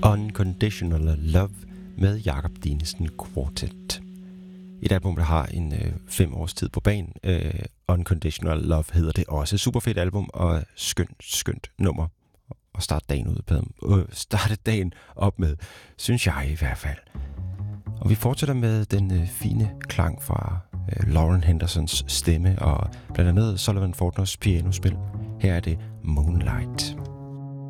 Unconditional Love med Jakob Dinesen Quartet. Et album, der har en 5 års tid på banen. Unconditional Love hedder det også. Super fedt album og skønt nummer at starte dagen op med, synes jeg i hvert fald. Og vi fortsætter med den fine klang fra Lauren Hendersons stemme og blandt andet Sullivan Fortners pianospil. Her er det Moonlight.